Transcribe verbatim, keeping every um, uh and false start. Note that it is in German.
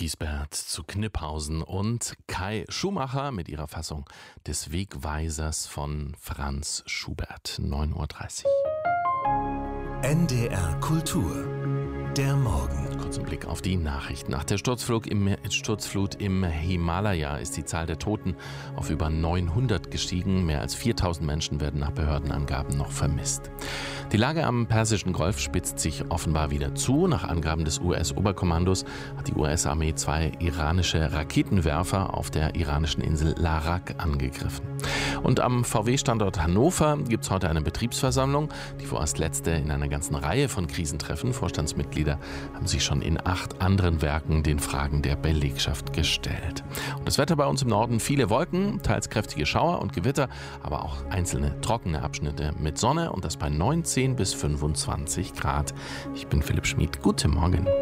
Giesbert zu Kniphausen und Kai Schumacher mit ihrer Fassung des Wegweisers von Franz Schubert. neun Uhr dreißig. N D R Kultur. Der Morgen. Kurzen Blick auf die Nachrichten. Nach der Sturzflug im, Sturzflut im Himalaya ist die Zahl der Toten auf über neunhundert gestiegen. Mehr als viertausend Menschen werden nach Behördenangaben noch vermisst. Die Lage am Persischen Golf spitzt sich offenbar wieder zu. Nach Angaben des U S-Oberkommandos hat die U S-Armee zwei iranische Raketenwerfer auf der iranischen Insel Larak angegriffen. Und am V W-Standort Hannover gibt es heute eine Betriebsversammlung, die vorerst letzte in einer ganzen Reihe von Krisentreffen. Vorstandsmitglieder haben sich schon in acht anderen Werken den Fragen der Belegschaft gestellt. Und das Wetter bei uns im Norden: viele Wolken, teils kräftige Schauer und Gewitter, aber auch einzelne trockene Abschnitte mit Sonne, und das bei neunzehn bis fünfundzwanzig Grad. Ich bin Philipp Schmid. Guten Morgen.